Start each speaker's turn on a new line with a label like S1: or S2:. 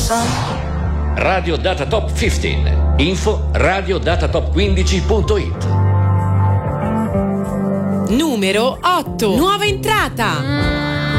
S1: Radio Data Top 15. Info radiodatatop15.it.
S2: Numero 8. Nuova entrata.